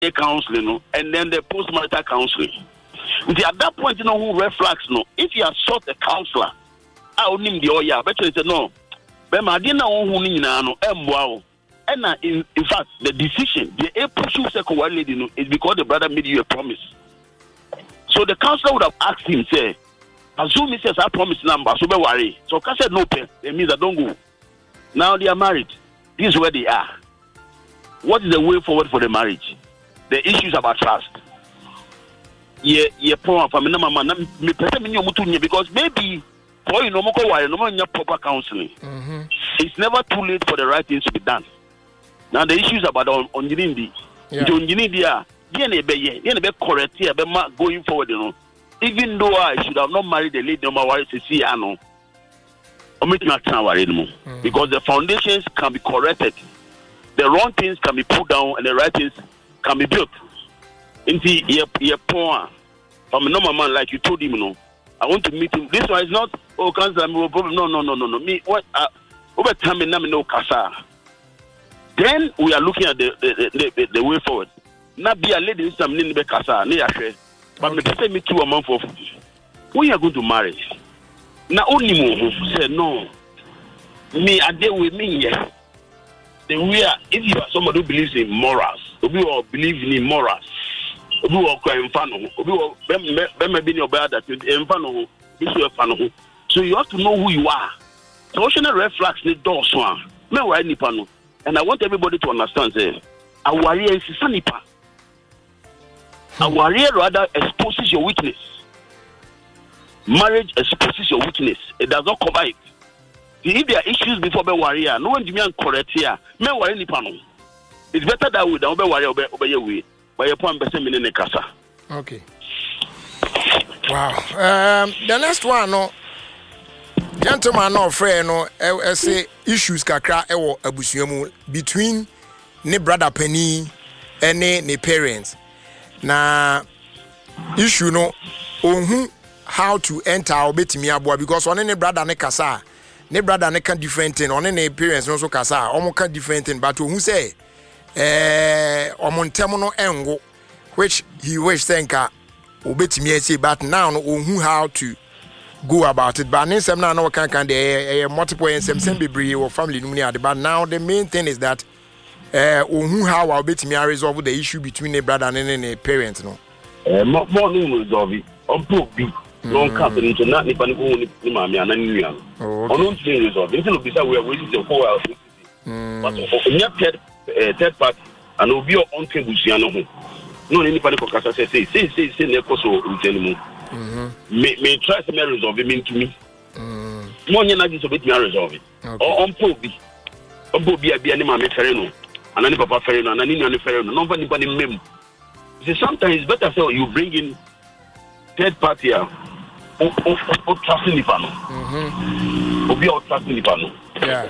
counseling, and then the post-marital counseling. At that point, who red flags, if you have sought a counselor, I will name the Oya, but you say no. But I didn't know who and in fact, the decision, the push you is because the brother made you a promise. So the counselor would have asked him, say, assume he says, I promise number, so don't worry. So Ka said, no, pay. It means I don't go. Now they are married. This is where they are. What is the way forward for the marriage? The issues about trust. Because maybe for you no proper counseling. It's never too late for the right things to be done. Now the issues about on Unjinindi. Going forward, even though I should have not married the lady because the foundations can be corrected, the wrong things can be put down, and the right things can be built. Into your poor from a normal man, like you told him, I want to meet him. This one is not cancer, problem. No. Me what over time no casa. Then we are looking at the way forward. Not be a lady some in the casa, but me say me 2 a month of we are going to marry. Now only more say no. Me are there with me, yeah. Then we are, if you are somebody who believes in morals, if you are believing in morals, if you are crying fan, if you are being your bad that so you have to know who you are. So ocean red flags need doors one. And I want everybody to understand say a warrior is a nipa. A warrior rather exposes your weakness. Marriage exposes your weakness. It does not cover it. If there are issues before be warrior, no one demand correct here. Me warrior nipa no. It's better that way than be warrior obey your way. But your point be say me ne kasa. Okay. Wow. The next one no. Gentleman no friend no say issues kakra ewo abusuamu between ne brother Penny and ne parents. Na issue no ohun how to enter obetimi aboa because one ne brother ne kasa ne brother ne can different thing one ne parents no so kasa omo can different thing but ohun say omo ntem no engo which he wish thanka obetimi say but now no ohun how to go about it but nsem na no can there multiple nsem bebre or family no ni but now the main thing is that ohun how obetimi resolve the issue between the brother and the parents no more no resolve it on bi no company to not ni pani ko ni mama ana ni nua on thing resolve it no be say we are waiting to for us but on third part and obi on kebusia no ho no ni pani ko kasa say ne ko so utanimu me try to resolve it mean to me mo nya na ji so betimi resolve it on bi bia ni mama fere no anani papa fere no anani nua fere no no ni mem. See, sometimes it's better so you bring in third party or trusting the panel. Or be out trusting the panel. Yeah.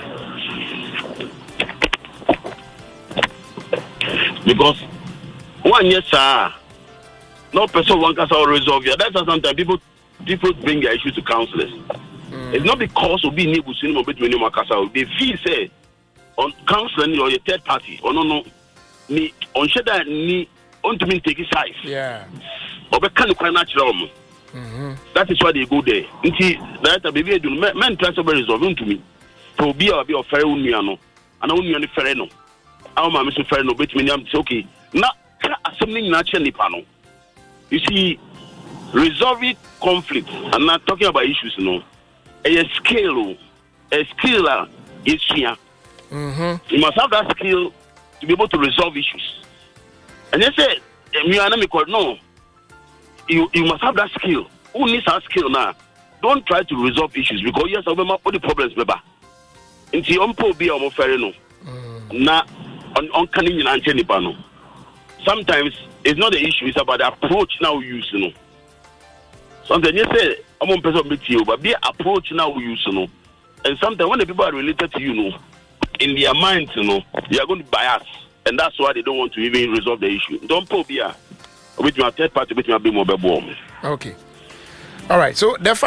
Because one yes sir, no person one can resolve you. That's why sometimes people bring their issues to counselors. It's not because of being able to see between you and Kasa. They feel say on counseling or your third party or no ni on sheda ni on to take his size. Yeah. Or can quite natural. That is why they go there. That baby do men try to resolve to me. To be a fair uniano. And only on the fereno. Our mamma is fair no bit me. I'm okay. Not something naturally panel. You see, resolving conflict. I'm not talking about issues, A skill is here. You must have that skill to be able to resolve issues. And they said, no, you must have that skill. Who needs that skill now? Don't try to resolve issues because yes, all the problems, baby. Until you unpo be almost fair no. Na on canning and chenipano. Sometimes it's not the issue; it's about the approach now we use. Sometimes you say, "I'm one person with you," but the approach now we use. And sometimes when the people are related to you, in their minds, they are going to bias. And that's why they don't want to even resolve the issue. Don't put here with my third party, with my be more. Okay. All right. So the